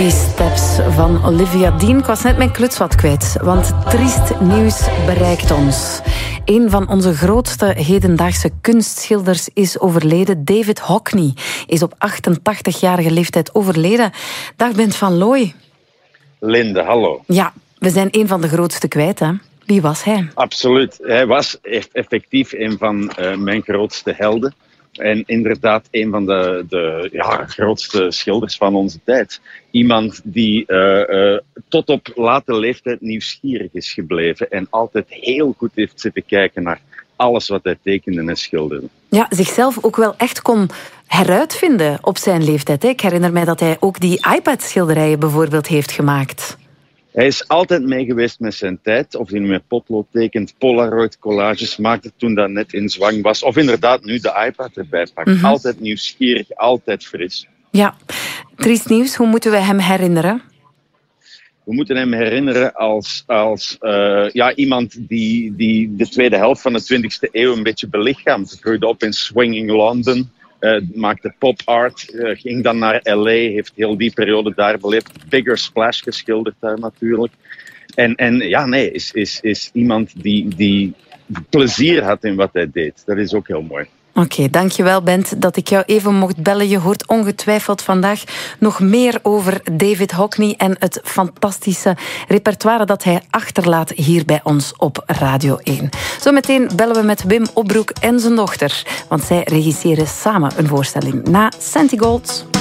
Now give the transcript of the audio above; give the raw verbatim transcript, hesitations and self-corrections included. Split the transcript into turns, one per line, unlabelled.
Three Steps van Olivia Dean. Ik was net mijn kluts wat kwijt, want triest nieuws bereikt ons. Een van onze grootste hedendaagse kunstschilders is overleden. David Hockney is op achtentachtigjarige leeftijd overleden. Dag Bent van Looy.
Linde, hallo.
Ja, we zijn een van de grootste kwijt, hè? Wie was hij?
Absoluut. Hij was effectief een van uh, mijn grootste helden. En inderdaad een van de, de ja, grootste schilders van onze tijd. Iemand die uh, uh, tot op late leeftijd nieuwsgierig is gebleven. En altijd heel goed heeft zitten kijken naar alles wat hij tekende en schilderde.
Ja, zichzelf ook wel echt kon heruitvinden op zijn leeftijd. Ik herinner mij dat hij ook die iPad-schilderijen bijvoorbeeld heeft gemaakt.
Hij is altijd mee geweest met zijn tijd. Of hij nu met potlood tekent, Polaroid-collages maakte toen dat net in zwang was. Of inderdaad nu de iPad erbij pakt. Mm-hmm. Altijd nieuwsgierig, altijd fris.
Ja, triest nieuws. Hoe moeten we hem herinneren?
We moeten hem herinneren als, als uh, ja, iemand die, die de tweede helft van de twintigste eeuw een beetje belichaamt. Groeide op in swinging London. Uh, maakte pop art, uh, ging dan naar L A, heeft heel die periode daar beleefd. Bigger Splash geschilderd daar natuurlijk. En, en ja, nee, is, is, is iemand die, die plezier had in wat hij deed. Dat is ook heel mooi.
Oké, okay, dankjewel Bent dat ik jou even mocht bellen. Je hoort ongetwijfeld vandaag nog meer over David Hockney en het fantastische repertoire dat hij achterlaat hier bij ons op Radio één. Zometeen bellen we met Wim Opbroek en zijn dochter, want zij regisseren samen een voorstelling na Santi Gold.